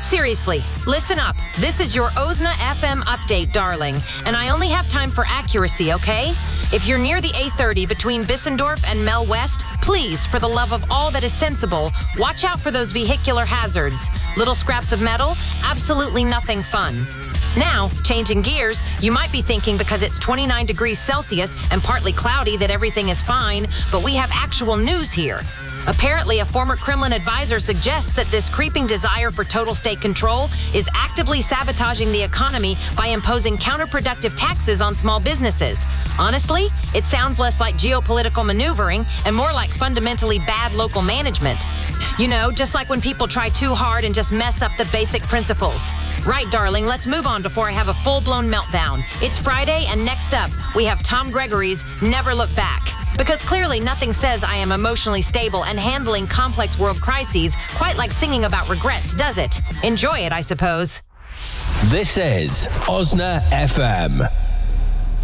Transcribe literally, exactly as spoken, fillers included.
Seriously, listen up. This is your O S N A F M update, darling. And I only have time for accuracy, okay? If you're near the A thirty between Bissendorf and Mel West, please, for the love of all that is sensible, watch out for those vehicular hazards. Little scraps of metal, absolutely nothing fun. Now, changing gears, you might be thinking because it's twenty-nine degrees Celsius and partly cloudy that everything is fine, but we have actual news here. Apparently, a former Kremlin advisor suggests that this creeping desire for total state control is actively sabotaging the economy by imposing counterproductive taxes on small businesses. Honestly, it sounds less like geopolitical maneuvering and more like fundamentally bad local management. You know, just like when people try too hard and just mess up the basic principles. Right, darling, let's move on before I have a full-blown meltdown. It's Friday, and next up, we have Tom Gregory's Never Look Back. Because clearly nothing says I am emotionally stable and handling complex world crises quite like singing about regrets, does it? Enjoy it, I suppose. This is O S N A F M.